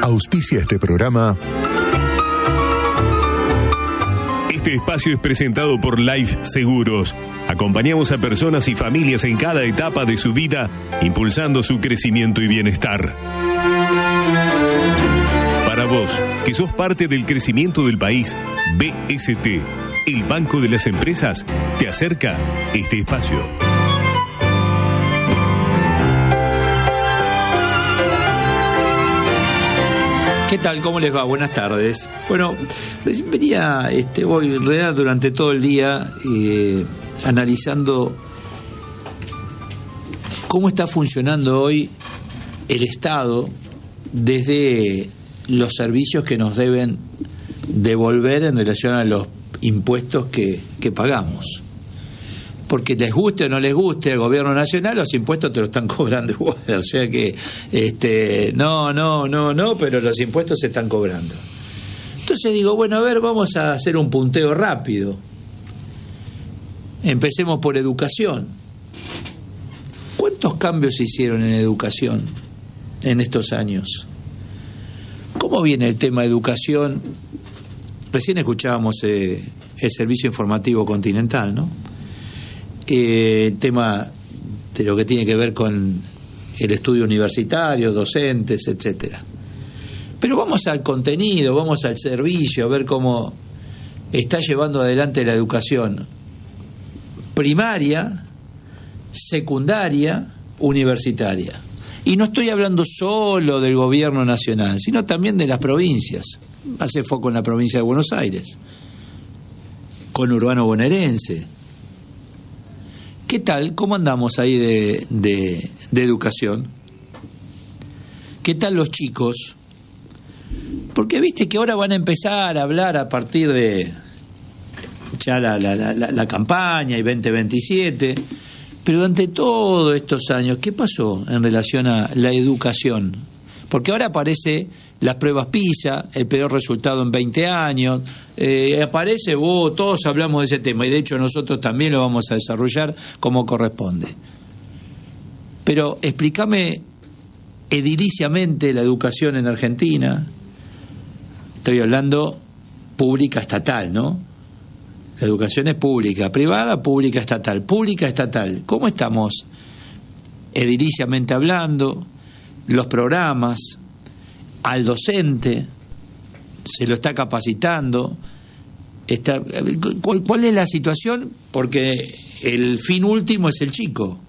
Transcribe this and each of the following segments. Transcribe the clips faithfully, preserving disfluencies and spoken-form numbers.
Auspicia este programa. Este espacio es presentado por Life Seguros. Acompañamos a personas y familias en cada etapa de su vida, impulsando su crecimiento y bienestar. Para vos, que sos parte del crecimiento del país, B S T, el Banco de las Empresas, te acerca este espacio. ¿Qué tal? ¿Cómo les va? Buenas tardes. Bueno, recién venía este, hoy en realidad durante todo el día eh, analizando cómo está funcionando hoy el Estado desde los servicios que nos deben devolver en relación a los impuestos que, que pagamos. Porque les guste o no les guste al gobierno nacional, los impuestos te lo están cobrando igual. O sea que, este, no, no, no, no, pero los impuestos se están cobrando. Entonces digo, bueno, a ver, vamos a hacer un punteo rápido. Empecemos por educación. ¿Cuántos cambios se hicieron en educación en estos años? ¿Cómo viene el tema de educación? Recién escuchábamos eh, el servicio informativo continental, ¿no? Eh, tema de lo que tiene que ver con el estudio universitario, docentes, etcétera. Pero vamos al contenido, vamos al servicio, a ver cómo está llevando adelante la educación primaria, secundaria, universitaria. Y no estoy hablando solo del gobierno nacional, sino también de las provincias. Hace foco en la provincia de Buenos Aires, conurbano bonaerense. ¿Qué tal? ¿Cómo andamos ahí de, de, de educación? ¿Qué tal los chicos? Porque viste que ahora van a empezar a hablar a partir de ya la, la, la, la campaña y veinte veintisiete, pero durante todos estos años, ¿qué pasó en relación a la educación? Porque ahora aparece las pruebas PISA, el peor resultado en veinte años, eh, aparece, oh, todos hablamos de ese tema, y de hecho nosotros también lo vamos a desarrollar como corresponde. Pero explícame ediliciamente la educación en Argentina. Estoy hablando pública estatal, ¿no? La educación es pública, privada, pública, estatal. Pública, estatal. ¿Cómo estamos ediliciamente hablando? Los programas, al docente, se lo está capacitando. Está, ¿cuál, ¿Cuál es la situación? Porque el fin último es el chico,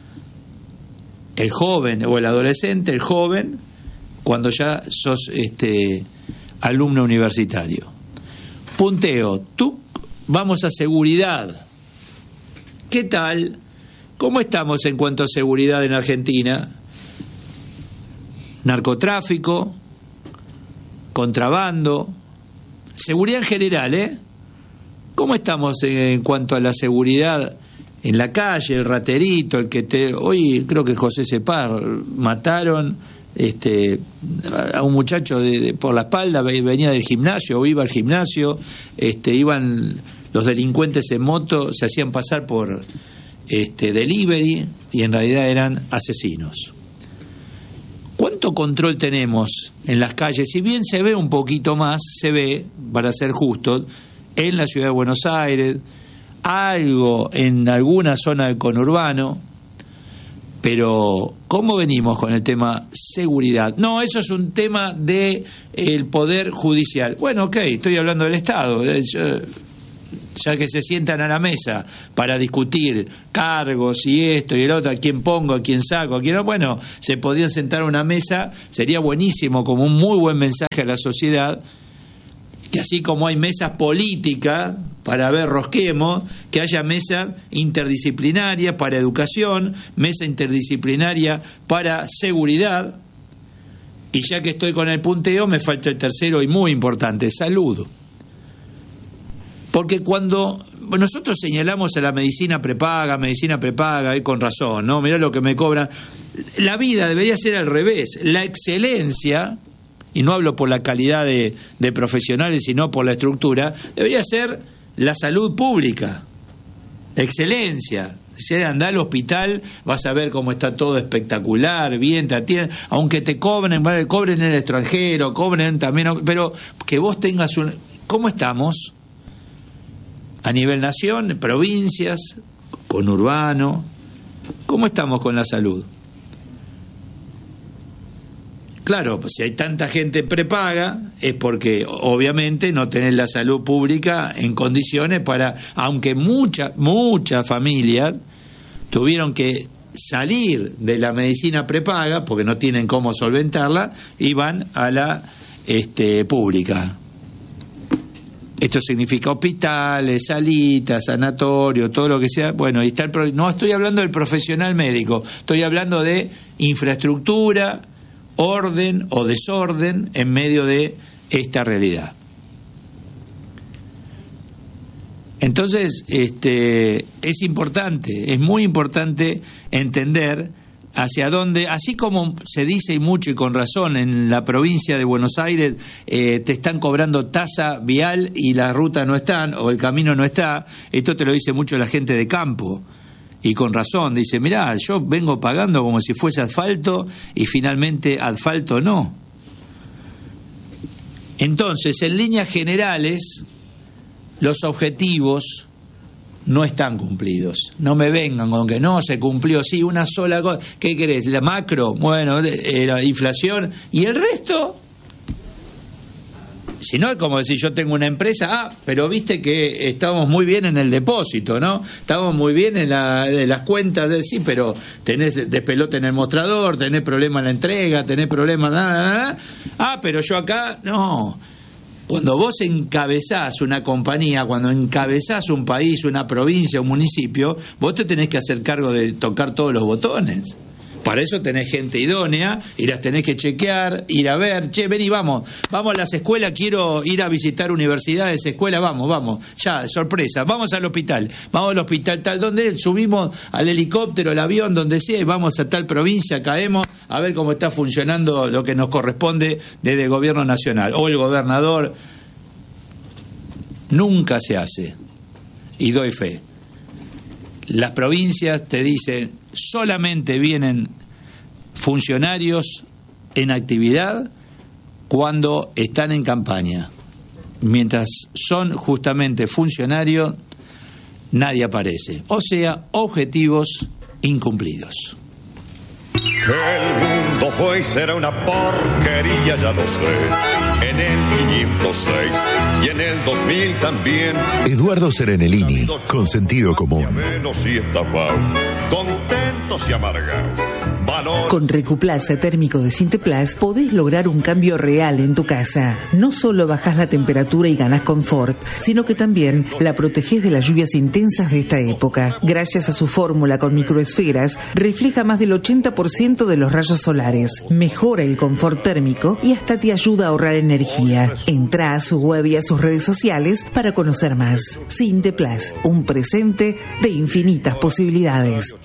el joven o el adolescente, el joven, cuando ya sos este, alumno universitario. Punteo, tú, vamos a seguridad. ¿Qué tal? ¿Cómo estamos en cuanto a seguridad en Argentina? Narcotráfico, contrabando, seguridad en general, ¿eh? ¿Cómo estamos en cuanto a la seguridad en la calle, el raterito, el que te... Hoy creo que José Cepar mataron este, a un muchacho de, de, por la espalda, venía del gimnasio o iba al gimnasio, este, iban los delincuentes en moto, se hacían pasar por este, delivery y en realidad eran asesinos. ¿Cuánto control tenemos en las calles? Si bien se ve un poquito más, se ve, para ser justos, en la ciudad de Buenos Aires, algo en alguna zona del conurbano, pero ¿cómo venimos con el tema seguridad? No, eso es un tema del Poder Judicial. Bueno, ok, estoy hablando del Estado. Yo, ya que se sientan a la mesa para discutir cargos y esto y el otro, a quién pongo, a quién saco, a quién no, bueno, se podían sentar a una mesa, sería buenísimo, como un muy buen mensaje a la sociedad, que así como hay mesas políticas para ver rosquemos, que haya mesa interdisciplinaria para educación, mesa interdisciplinaria para seguridad, y ya que estoy con el punteo, me falta el tercero y muy importante, salud. Porque cuando nosotros señalamos a la medicina prepaga, medicina prepaga, y con razón, ¿no? Mirá lo que me cobran. La vida debería ser al revés. La excelencia, y no hablo por la calidad de, de profesionales, sino por la estructura, debería ser la salud pública. Excelencia. Si andá al hospital, vas a ver cómo está todo espectacular, bien, te atienden, aunque te cobren, cobren en el extranjero, cobren también, pero que vos tengas un... ¿Cómo estamos? A nivel nación, provincias, conurbano, ¿cómo estamos con la salud? Claro, pues si hay tanta gente prepaga es porque obviamente no tenés la salud pública en condiciones para, aunque muchas, muchas familias tuvieron que salir de la medicina prepaga porque no tienen cómo solventarla y van a la este, pública. Esto significa hospitales, salitas, sanatorios, todo lo que sea. Bueno, y está el pro... no estoy hablando del profesional médico, estoy hablando de infraestructura, orden o desorden en medio de esta realidad. Entonces, este, es importante, es muy importante entender hacia dónde, así como se dice y mucho y con razón en la provincia de Buenos Aires, eh, te están cobrando tasa vial y la ruta no están o el camino no está, esto te lo dice mucho la gente de campo. Y con razón, dice, mirá, yo vengo pagando como si fuese asfalto y finalmente asfalto no. Entonces, en líneas generales, los objetivos no están cumplidos. No me vengan con que no se cumplió, sí, una sola cosa. ¿Qué querés? La macro, bueno, eh, la inflación, y el resto... Si no, es como decir, yo tengo una empresa, ah, pero viste que estamos muy bien en el depósito, ¿no? Estamos muy bien en, la, en las cuentas, de, sí, pero tenés despelote en el mostrador, tenés problema en la entrega, tenés problema, nada, nada. Ah, pero yo acá, no. Cuando vos encabezás una compañía, cuando encabezás un país, una provincia, un municipio, vos te tenés que hacer cargo de tocar todos los botones. Para eso tenés gente idónea y las tenés que chequear, ir a ver, che, vení, vamos, vamos a las escuelas, quiero ir a visitar universidades, escuelas, vamos, vamos, ya, sorpresa, vamos al hospital, vamos al hospital tal, donde subimos al helicóptero, al avión, donde sea, y vamos a tal provincia, caemos, a ver cómo está funcionando lo que nos corresponde desde el gobierno nacional, o el gobernador. Nunca se hace, y doy fe. Las provincias te dicen, solamente vienen funcionarios en actividad cuando están en campaña. Mientras son justamente funcionarios, nadie aparece. O sea, objetivos incumplidos. Que el mundo fue y será una porquería, ya lo sé. En el quinientos seis y en el dos mil también. Eduardo Serenellini, con sentido común. Y estafado, contentos y amargados. Valor. Con Recuplaza térmico de Sinteplas podés lograr un cambio real en tu casa. No solo bajás la temperatura y ganás confort, sino que también la protegés de las lluvias intensas de esta época. Gracias a su fórmula con microesferas, refleja más del ochenta por ciento de los rayos solares, mejora el confort térmico y hasta te ayuda a ahorrar energía. Entrá a su web y a sus redes sociales para conocer más. Sinteplas, un presente de infinitas posibilidades.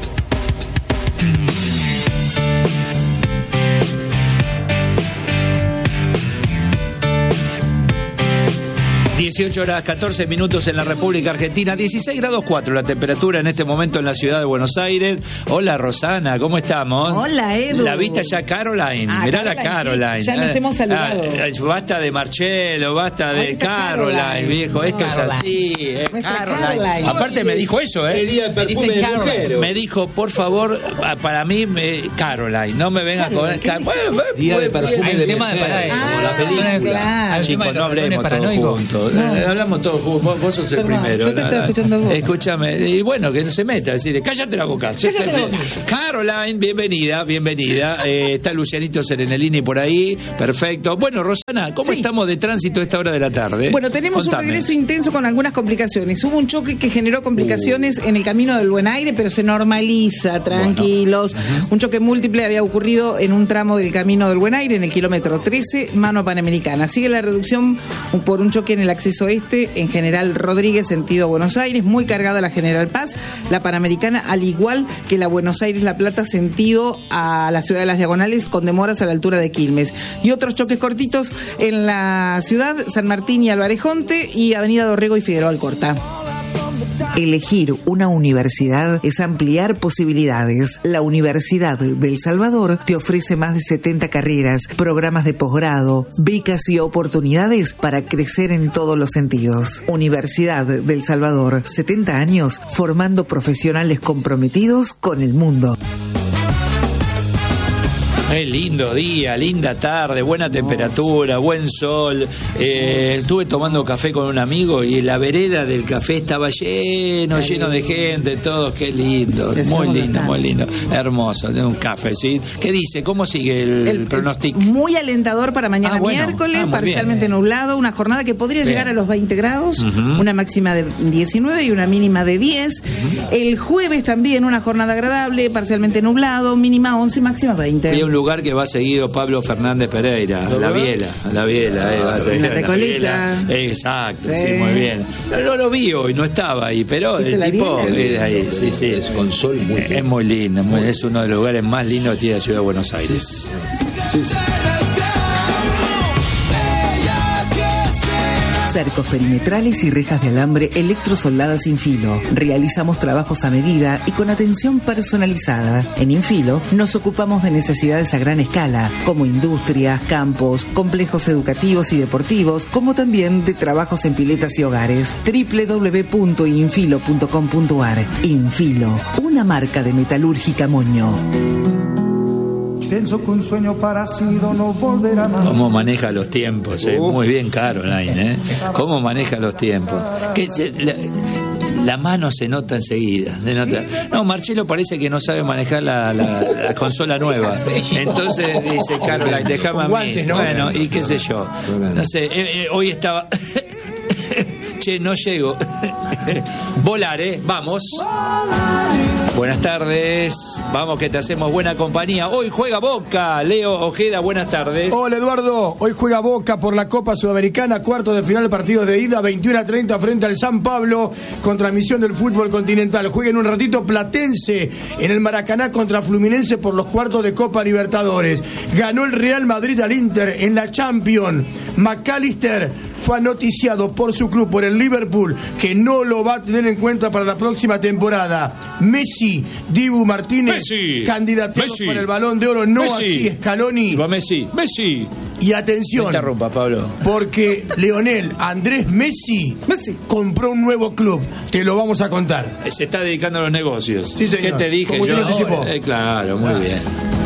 dieciocho horas catorce minutos en la República Argentina, dieciséis grados cuatro la temperatura en este momento en la ciudad de Buenos Aires. Hola Rosana, ¿cómo estamos? Hola Edu. La viste ya Caroline, ah, mirá Caroline, la Caroline. Sí, ya nos hemos saludado. Ah, basta de Marcelo, basta de Caroline, Caroline, viejo, esto Caroline. Es así, es Caroline. Caroline. Aparte me dijo eso, ¿eh? El día del perfume de mujer. Me dijo, por favor, para mí, me, Caroline, no me venga con... Car- bueno, día del perfume de tema mujer, de como ah, la película. Claro. Chicos, no hablemos todos juntos. No. Hablamos todos juntos, vos, vos sos el Perdón, primero. Yo te estoy escuchando vos. Escúchame, y bueno, que no se meta, decirle, cállate la boca. Cállate la boca. Caroline, bienvenida, bienvenida. Eh, está Lucianito Serenellini por ahí, perfecto. Bueno, Rosana, ¿cómo sí. estamos de tránsito a esta hora de la tarde? Bueno, tenemos Contame. un regreso intenso con algunas complicaciones. Hubo un choque que generó complicaciones uh. en el camino del Buen Aire, pero se normaliza, tranquilos. Bueno. Uh-huh. Un choque múltiple había ocurrido en un tramo del camino del Buen Aire, en el kilómetro trece, mano Panamericana. Sigue la reducción por un choque en el acceso este, en General Rodríguez, sentido Buenos Aires, muy cargada la General Paz, la Panamericana, al igual que la Buenos Aires-La Plata, sentido a la ciudad de las Diagonales, con demoras a la altura de Quilmes. Y otros choques cortitos en la ciudad, San Martín y Alvarejonte, y Avenida Dorrego y Figueroa Alcorta. Elegir una universidad es ampliar posibilidades. La Universidad de El Salvador te ofrece más de setenta carreras, programas de posgrado, becas y oportunidades para crecer en todos los sentidos. Universidad de El Salvador, setenta años formando profesionales comprometidos con el mundo. Eh, lindo día, linda tarde, buena temperatura, buen sol. Eh, estuve tomando café con un amigo y la vereda del café estaba lleno, lleno de gente, todos, qué lindo, muy lindo, muy lindo, hermoso, de un café, ¿sí? ¿Qué dice? ¿Cómo sigue el, el pronóstico? Muy alentador para mañana Ah, bueno. miércoles, Ah, muy parcialmente bien. nublado, una jornada que podría Bien. llegar a los veinte grados, Ujú. una máxima de diecinueve y una mínima de diez. Uh-huh. El jueves también una jornada agradable, parcialmente nublado, mínima once, máxima veinte. Hay un lugar que va seguido Pablo Fernández Pereira, a la Biela, a la Biela, eh, va a seguir La a Recoleta. Biela. Exacto, sí. Sí. Muy bien. No lo vi hoy, no estaba ahí, pero ¿Viste el la tipo Biela? es ahí, sí, sí. Es con sol muy Es muy lindo, muy- es uno de los lugares más lindos que tiene la ciudad de Buenos Aires. Cercos perimetrales y rejas de alambre electrosoldadas Infilo. Realizamos trabajos a medida y con atención personalizada. En Infilo nos ocupamos de necesidades a gran escala, como industrias, campos, complejos educativos y deportivos, como también de trabajos en piletas y hogares. doble u doble u doble u punto infilo punto com punto a r. Infilo, una marca de metalúrgica Moño. Pienso que un sueño parecido no volverá más. ¿Cómo maneja los tiempos? Eh? Muy bien, Caroline, ¿eh? ¿Cómo maneja los tiempos? Que se- la, la mano se nota enseguida. Se nota. No, Marcelo parece que no sabe manejar la, la, la consola nueva. Entonces dice, Caroline, déjame a mí. Guantes, ¿no? Bueno, y qué sé yo. No sé, eh, eh, hoy estaba... Che, no llego. Volar, ¿eh? Vamos. Buenas tardes, vamos que te hacemos buena compañía. Hoy juega Boca, Leo Ojeda, buenas tardes. Hola Eduardo, hoy juega Boca por la Copa Sudamericana, cuarto de final, partidos de ida, veintiuno a treinta frente al San Pablo, con transmisión del fútbol continental. Juega en un ratito Platense en el Maracaná contra Fluminense por los cuartos de Copa Libertadores. Ganó el Real Madrid al Inter en la Champions. McAllister fue noticiado por su club, por el Liverpool, que no lo va a tener en cuenta para la próxima temporada. Messi, Dibu Martínez, Messi, candidateados Messi, para el Balón de Oro, no Messi, así Scaloni. Va Messi, Messi. Y No atención, interrumpa, Pablo. porque Leonel Andrés Messi, Messi. compró un nuevo club. Te lo vamos a contar. Se está dedicando a los negocios. Sí, señor. ¿Qué te dije Como yo? usted lo anticipó. Eh, claro, muy bien.